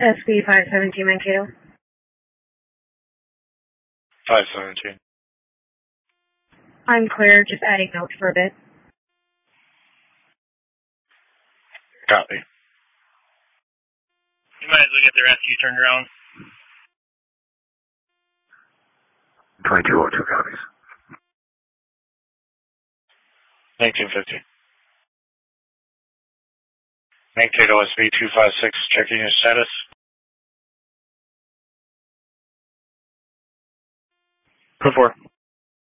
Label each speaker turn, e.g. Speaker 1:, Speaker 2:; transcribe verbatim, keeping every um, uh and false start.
Speaker 1: S B five seventeen Mankato.
Speaker 2: five seventeen.
Speaker 1: I'm clear, just adding notes for a bit.
Speaker 2: Copy.
Speaker 3: You might as well get the rescue turned around.
Speaker 4: twenty-two oh two copies.
Speaker 2: nineteen fifty. Mankato S B two five six, checking your status.
Speaker 3: Put four.